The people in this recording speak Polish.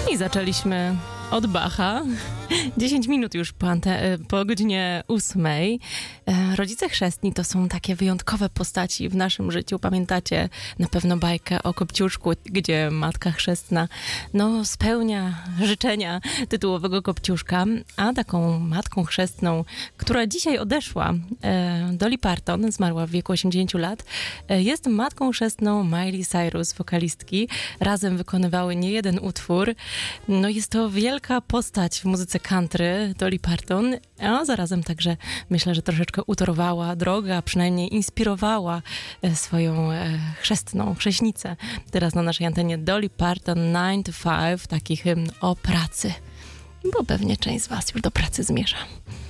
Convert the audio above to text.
I zaczęliśmy od Bacha. 10 minut już po godzinie 8. Rodzice chrzestni to są takie wyjątkowe postaci w naszym życiu. Pamiętacie na pewno bajkę o Kopciuszku, gdzie matka chrzestna spełnia życzenia tytułowego Kopciuszka, a taką matką chrzestną, która dzisiaj odeszła, Dolly Parton, zmarła w wieku 80 lat, jest matką chrzestną Miley Cyrus, wokalistki. Razem wykonywały niejeden utwór. Jest to wielka postać w muzyce country, Dolly Parton, a zarazem także myślę, że troszeczkę utorowała drogę, a przynajmniej inspirowała swoją chrześnicę. Teraz na naszej antenie Dolly Parton 9 to 5, taki hymn o pracy, bo pewnie część z was już do pracy zmierza.